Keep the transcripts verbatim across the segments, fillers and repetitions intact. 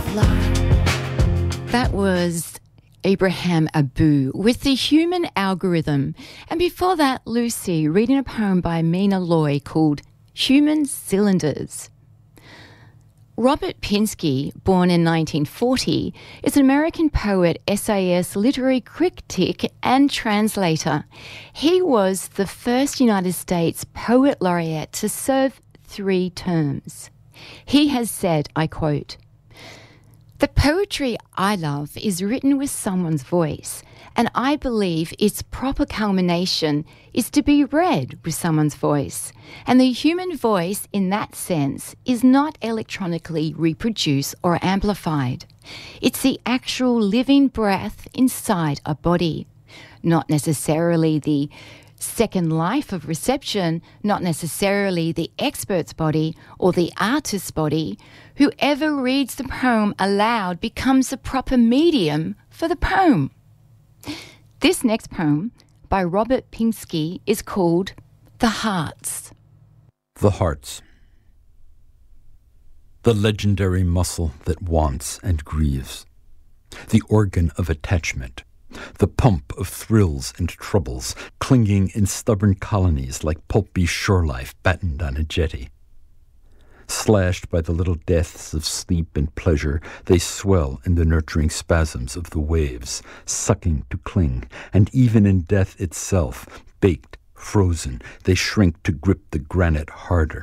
love. That was Abraham Abu with The Human Algorithm. And before that, Lucy reading a poem by Mina Loy called Human Cylinders. Robert Pinsky, born in nineteen forty, is an American poet, essayist, literary critic, and translator. He was the first United States poet laureate to serve three terms. He has said, I quote, "The poetry I love is written with someone's voice, and I believe its proper culmination is to be read with someone's voice. And the human voice, in that sense, is not electronically reproduced or amplified. It's the actual living breath inside a body, not necessarily the second life of reception, not necessarily the expert's body or the artist's body. Whoever reads the poem aloud becomes the proper medium for the poem." This next poem by Robert Pinsky is called The Hearts. The Hearts. The legendary muscle that wants and grieves. The organ of attachment. The pump of thrills and troubles, clinging in stubborn colonies like pulpy shore life battened on a jetty. Slashed by the little deaths of sleep and pleasure, they swell in the nurturing spasms of the waves, sucking to cling, and even in death itself, baked, frozen, they shrink to grip the granite harder.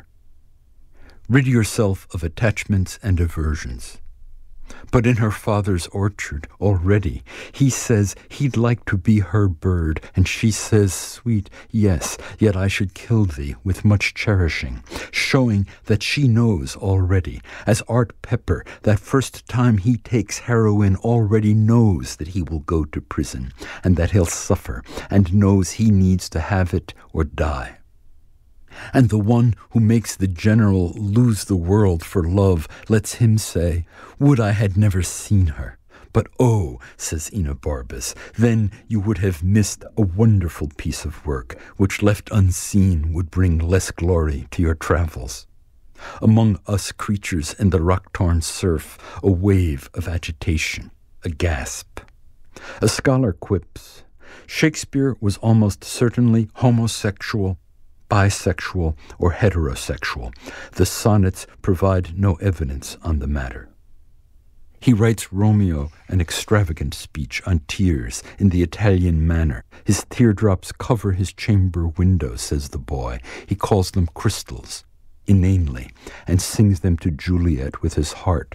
Rid yourself of attachments and aversions. But in her father's orchard, already, he says he'd like to be her bird, and she says, sweet, yes, yet I should kill thee with much cherishing, showing that she knows already, as Art Pepper, that first time he takes heroin, already knows that he will go to prison, and that he'll suffer, and knows he needs to have it or die. And the one who makes the general lose the world for love lets him say, would I had never seen her. But oh, says Enobarbus, then you would have missed a wonderful piece of work, which left unseen would bring less glory to your travels. Among us creatures in the rock-torn surf, a wave of agitation, a gasp. A scholar quips, Shakespeare was almost certainly homosexual, bisexual, or heterosexual. The sonnets provide no evidence on the matter. He writes Romeo an extravagant speech on tears in the Italian manner. His teardrops cover his chamber window, says the boy. He calls them crystals, inanely, and sings them to Juliet with his heart.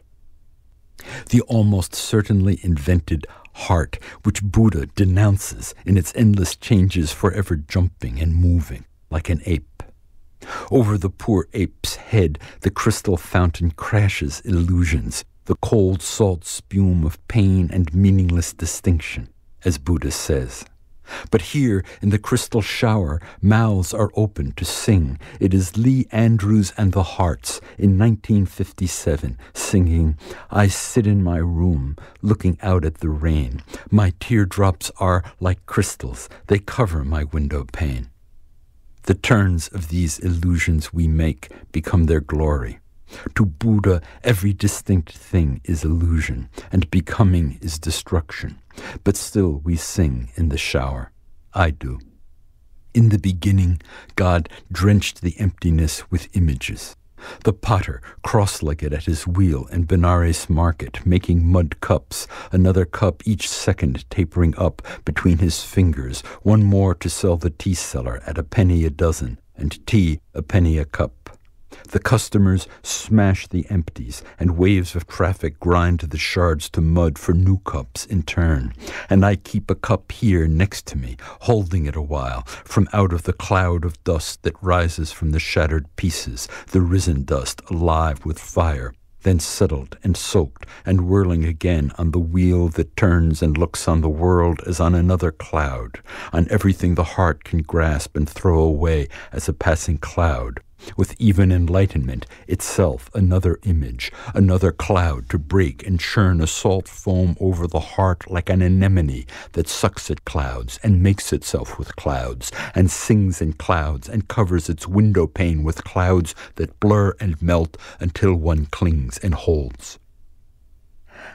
The almost certainly invented heart, which Buddha denounces in its endless changes, forever jumping and moving like an ape. Over the poor ape's head, the crystal fountain crashes illusions, the cold salt spume of pain and meaningless distinction, as Buddha says. But here, in the crystal shower, mouths are open to sing. It is Lee Andrews and the Hearts in nineteen fifty-seven, singing, I sit in my room, looking out at the rain. My teardrops are like crystals. They cover my window pane. The turns of these illusions we make become their glory. To Buddha, every distinct thing is illusion, and becoming is destruction. But still we sing in the shower. I do. In the beginning, God drenched the emptiness with images. The potter, cross-legged at his wheel in Benares market, making mud cups, another cup each second tapering up between his fingers, one more to sell the tea seller at a penny a dozen, and tea a penny a cup. The customers smash the empties, and waves of traffic grind the shards to mud for new cups in turn. And I keep a cup here next to me, holding it a while, from out of the cloud of dust that rises from the shattered pieces, the risen dust alive with fire, then settled and soaked and whirling again on the wheel that turns and looks on the world as on another cloud, on everything the heart can grasp and throw away as a passing cloud, with even enlightenment itself another image, another cloud to break and churn a salt foam over the heart like an anemone that sucks at clouds and makes itself with clouds and sings in clouds and covers its window pane with clouds that blur and melt until one clings and holds.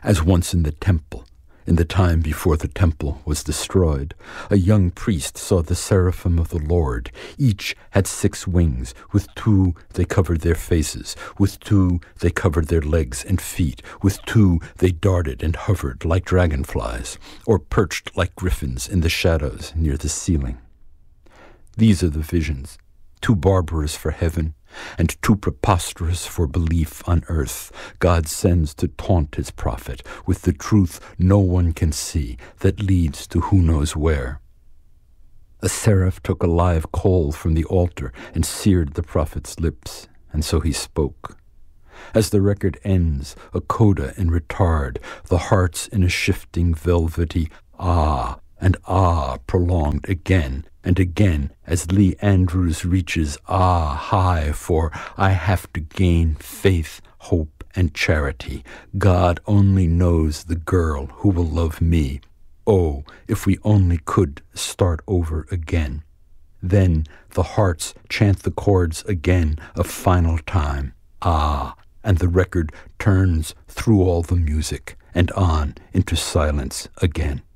As once in the temple, in the time before the temple was destroyed, a young priest saw the seraphim of the Lord. Each had six wings. With two they covered their faces. With two they covered their legs and feet. With two they darted and hovered like dragonflies, or perched like griffins in the shadows near the ceiling. These are the visions, too barbarous for heaven, and too preposterous for belief on earth, God sends to taunt his prophet with the truth no one can see that leads to who knows where. A seraph took a live coal from the altar and seared the prophet's lips, and so he spoke. As the record ends, a coda in retard, the hearts in a shifting velvety ah, and ah prolonged again and again as Lee Andrews reaches ah high for I have to gain faith, hope, and charity. God only knows the girl who will love me. Oh, if we only could start over again. Then the hearts chant the chords again a final time. Ah, and the record turns through all the music and on into silence again.